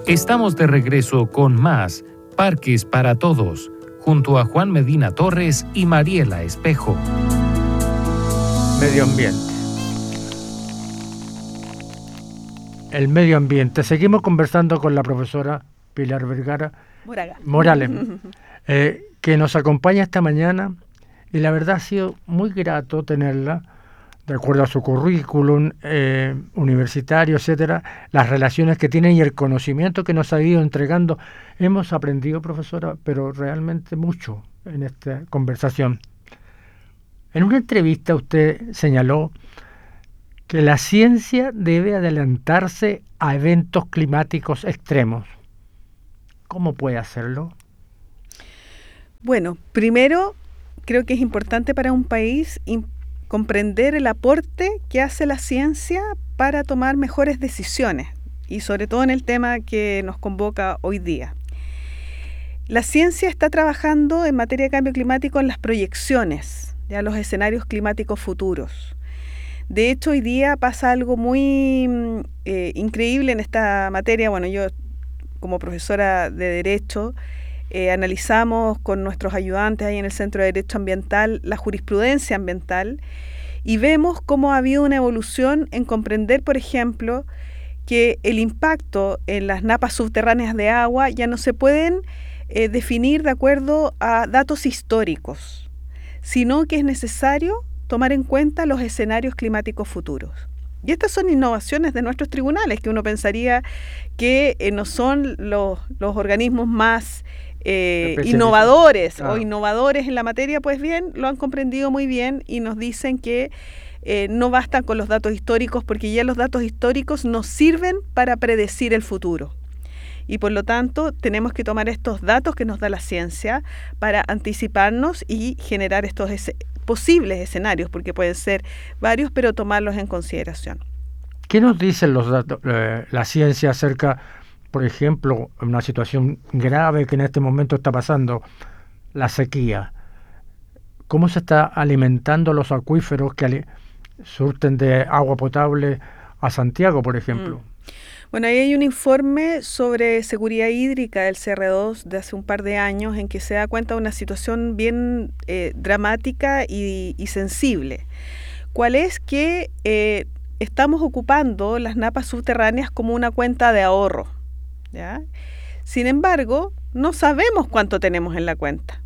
Estamos de regreso con más Parques para Todos, junto a Juan Medina Torres y Mariela Espejo. Medio ambiente. El medio ambiente. Seguimos conversando con la profesora Pilar Vergara Morales, que nos acompaña esta mañana, y la verdad ha sido muy grato tenerla, de acuerdo a su currículum universitario, etcétera, las relaciones que tiene y el conocimiento que nos ha ido entregando. Hemos aprendido, profesora, pero realmente mucho en esta conversación. En una entrevista usted señaló que la ciencia debe adelantarse a eventos climáticos extremos. ¿Cómo puede hacerlo? Bueno, primero creo que es importante para un país comprender el aporte que hace la ciencia para tomar mejores decisiones, y sobre todo en el tema que nos convoca hoy día. La ciencia está trabajando en materia de cambio climático en las proyecciones, ya los escenarios climáticos futuros. De hecho, hoy día pasa algo muy increíble en esta materia. Bueno, yo como profesora de Derecho analizamos con nuestros ayudantes ahí en el Centro de Derecho Ambiental la jurisprudencia ambiental, y vemos cómo ha habido una evolución en comprender, por ejemplo, que el impacto en las napas subterráneas de agua ya no se pueden definir de acuerdo a datos históricos, sino que es necesario tomar en cuenta los escenarios climáticos futuros. Y estas son innovaciones de nuestros tribunales, que uno pensaría que no son los organismos más innovadores o innovadores en la materia. Pues bien, lo han comprendido muy bien y nos dicen que no bastan con los datos históricos, porque ya los datos históricos nos sirven para predecir el futuro. Y por lo tanto tenemos que tomar estos datos que nos da la ciencia para anticiparnos y generar estos posibles escenarios, porque pueden ser varios, pero tomarlos en consideración. ¿Qué nos dicen los datos, la ciencia acerca, por ejemplo, una situación grave que en este momento está pasando, la sequía? ¿Cómo se está alimentando los acuíferos que surten de agua potable a Santiago, por ejemplo? Bueno, ahí hay un informe sobre seguridad hídrica del CR2 de hace un par de años, en que se da cuenta de una situación bien dramática y sensible. ¿Cuál es? Que estamos ocupando las napas subterráneas como una cuenta de ahorro, ¿ya? Sin embargo, no sabemos cuánto tenemos en la cuenta.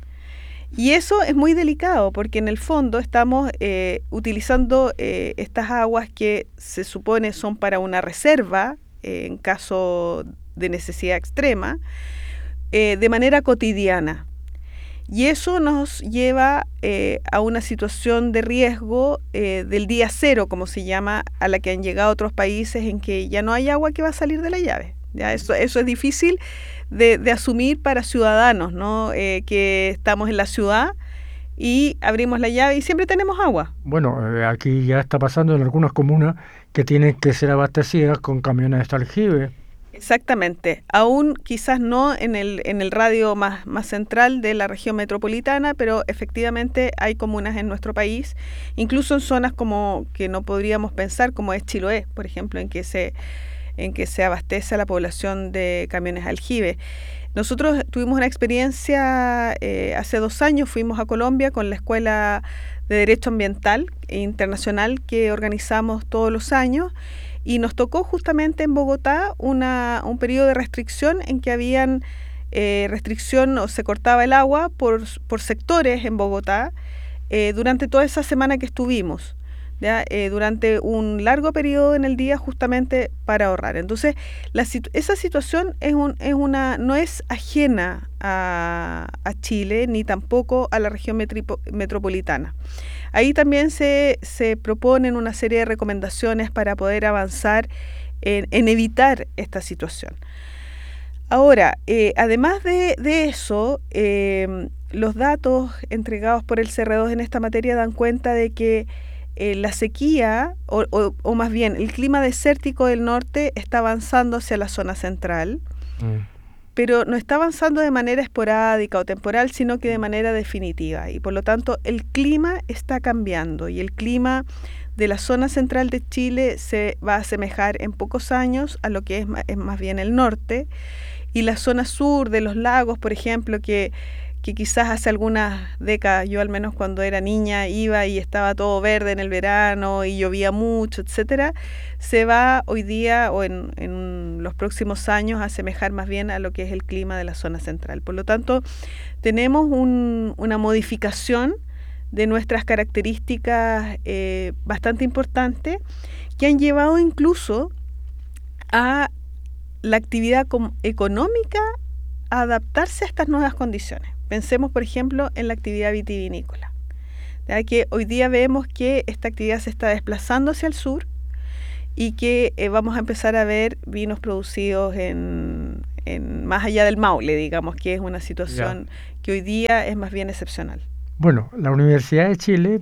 Y eso es muy delicado, porque en el fondo estamos utilizando estas aguas que se supone son para una reserva en caso de necesidad extrema, de manera cotidiana. Y eso nos lleva a una situación de riesgo del día cero, como se llama, a la que han llegado otros países, en que ya no hay agua que va a salir de la llave. ¿Ya? Eso es difícil de asumir para ciudadanos, ¿no? Que estamos en la ciudad y abrimos la llave y siempre tenemos agua. Bueno, aquí ya está pasando en algunas comunas que tienen que ser abastecidas con camiones de aljibe. Exactamente. Aún quizás no en el radio más central de la región metropolitana, pero efectivamente hay comunas en nuestro país, incluso en zonas como que no podríamos pensar, como es Chiloé, por ejemplo, en que se abastece a la población de camiones aljibe. Nosotros tuvimos una experiencia hace 2 años, fuimos a Colombia con la Escuela de Derecho Ambiental Internacional que organizamos todos los años, y nos tocó justamente en Bogotá un periodo de restricción en que habían restricción o se cortaba el agua por sectores en Bogotá durante toda esa semana que estuvimos. ¿Ya? Durante un largo periodo en el día, justamente para ahorrar. Entonces, esa situación no es ajena a Chile, ni tampoco a la región metropolitana. Ahí también se proponen una serie de recomendaciones para poder avanzar en evitar esta situación. Ahora, además de eso, los datos entregados por el CR2 en esta materia dan cuenta de que la sequía, o más bien el clima desértico del norte, está avanzando hacia la zona central. pero no está avanzando de manera esporádica o temporal, sino que de manera definitiva. Y por lo tanto, el clima está cambiando y el clima de la zona central de Chile se va a asemejar en pocos años a lo que es más bien el norte. Y la zona sur de los lagos, por ejemplo, que quizás hace algunas décadas, yo al menos cuando era niña iba y estaba todo verde en el verano y llovía mucho, etcétera, se va hoy día o en los próximos años a asemejar más bien a lo que es el clima de la zona central. Por lo tanto, tenemos una modificación de nuestras características bastante importante, que han llevado incluso a la actividad económica a adaptarse a estas nuevas condiciones. Pensemos, por ejemplo, en la actividad vitivinícola, ya que hoy día vemos que esta actividad se está desplazando hacia el sur y que vamos a empezar a ver vinos producidos en más allá del Maule, digamos, que es una situación que hoy día es más bien excepcional. Bueno, la Universidad de Chile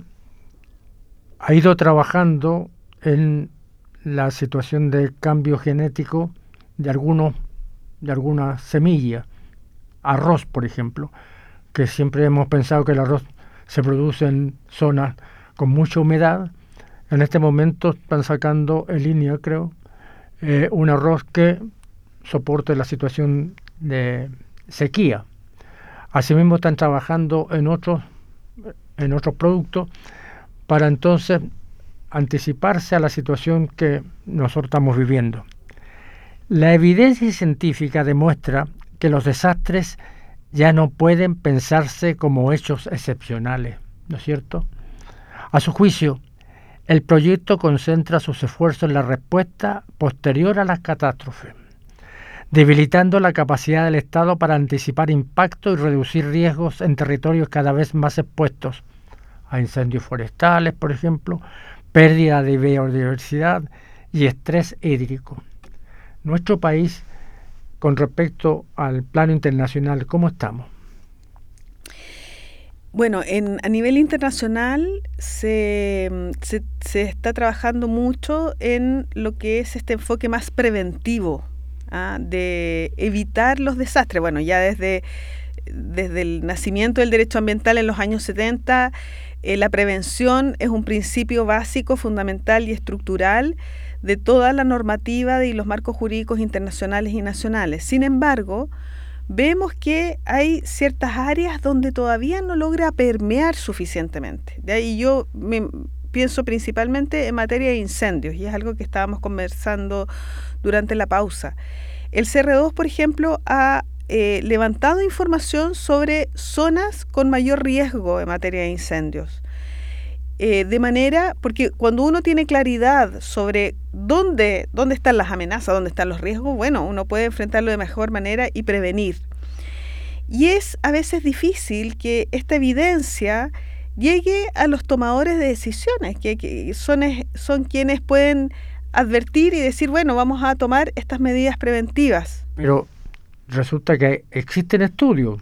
ha ido trabajando en la situación de cambio genético de algunas semillas, arroz, por ejemplo, que siempre hemos pensado que el arroz se produce en zonas con mucha humedad. En este momento están sacando en línea, creo, un arroz que soporte la situación de sequía. Asimismo están trabajando en otros productos para entonces anticiparse a la situación que nosotros estamos viviendo. La evidencia científica demuestra que los desastres ya no pueden pensarse como hechos excepcionales, ¿no es cierto? A su juicio, el proyecto concentra sus esfuerzos en la respuesta posterior a las catástrofes, debilitando la capacidad del Estado para anticipar impactos y reducir riesgos en territorios cada vez más expuestos a incendios forestales, por ejemplo, pérdida de biodiversidad y estrés hídrico. Nuestro país, con respecto al plano internacional, ¿cómo estamos? Bueno, a nivel internacional se está trabajando mucho en lo que es este enfoque más preventivo, de evitar los desastres. Bueno, ya desde el nacimiento del derecho ambiental en los años 70, la prevención es un principio básico, fundamental y estructural de toda la normativa y los marcos jurídicos internacionales y nacionales. Sin embargo, vemos que hay ciertas áreas donde todavía no logra permear suficientemente. De ahí yo pienso principalmente en materia de incendios, y es algo que estábamos conversando durante la pausa. El CR2, por ejemplo, ha levantado información sobre zonas con mayor riesgo en materia de incendios. De manera, porque cuando uno tiene claridad sobre dónde están las amenazas, dónde están los riesgos, bueno, uno puede enfrentarlo de mejor manera y prevenir. Y es a veces difícil que esta evidencia llegue a los tomadores de decisiones, que son quienes pueden advertir y decir, bueno, vamos a tomar estas medidas preventivas. Pero resulta que existen estudios.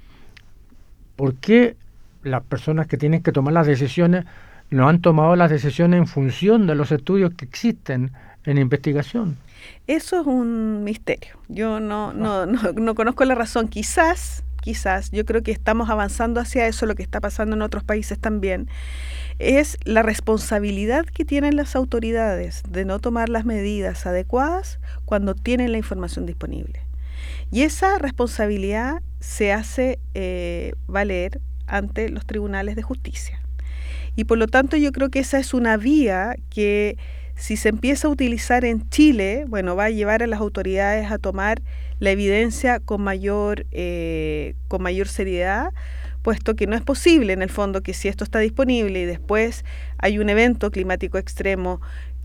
¿Por qué las personas que tienen que tomar las decisiones no han tomado las decisiones en función de los estudios que existen en investigación? Eso es un misterio. Yo no conozco la razón. Quizás, yo creo que estamos avanzando hacia eso, lo que está pasando en otros países también, es la responsabilidad que tienen las autoridades de no tomar las medidas adecuadas cuando tienen la información disponible. Y esa responsabilidad se hace valer ante los tribunales de justicia. Y por lo tanto yo creo que esa es una vía que, si se empieza a utilizar en Chile, bueno, va a llevar a las autoridades a tomar la evidencia con mayor seriedad, puesto que no es posible en el fondo que si esto está disponible y después hay un evento climático extremo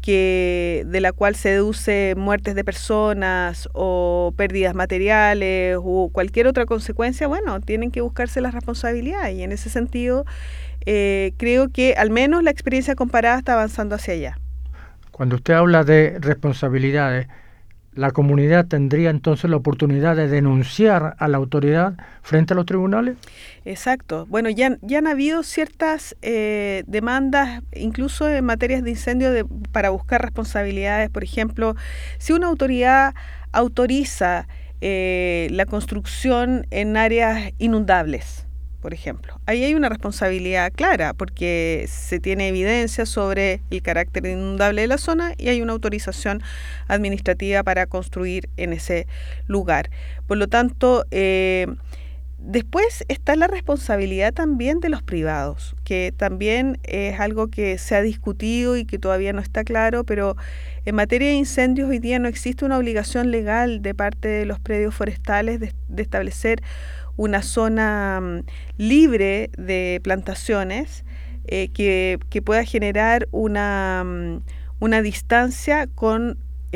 de la cual se deduce muertes de personas o pérdidas materiales o cualquier otra consecuencia, bueno, tienen que buscarse las responsabilidades, y en ese sentido creo que al menos la experiencia comparada está avanzando hacia allá. Cuando usted habla de responsabilidades, ¿la comunidad tendría entonces la oportunidad de denunciar a la autoridad frente a los tribunales? Exacto. Bueno, ya han habido ciertas demandas, incluso en materias de incendio, para buscar responsabilidades. Por ejemplo, si una autoridad autoriza la construcción en áreas inundables, por ejemplo. Ahí hay una responsabilidad clara porque se tiene evidencia sobre el carácter inundable de la zona y hay una autorización administrativa para construir en ese lugar. Por lo tanto, después está la responsabilidad también de los privados, que también es algo que se ha discutido y que todavía no está claro, pero en materia de incendios hoy día no existe una obligación legal de parte de los predios forestales de establecer una zona libre de plantaciones que pueda generar una distancia con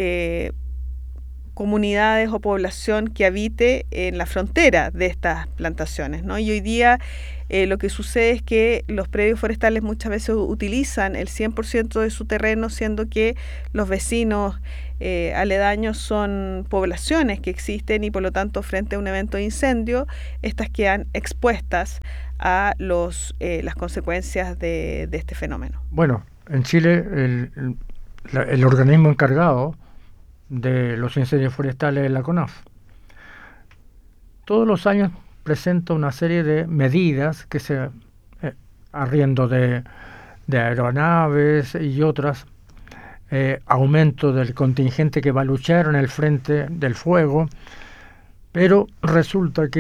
comunidades o población que habite en la frontera de estas plantaciones, ¿no? Y hoy día lo que sucede es que los predios forestales muchas veces utilizan el 100% de su terreno, siendo que los vecinos aledaños son poblaciones que existen y por lo tanto frente a un evento de incendio, estas quedan expuestas a las consecuencias de este fenómeno. Bueno, en Chile el organismo encargado de los incendios forestales es la CONAF. Todos los años presenta una serie de medidas que se arriendo de aeronaves y otras, aumento del contingente que va a luchar en el frente del fuego, pero resulta que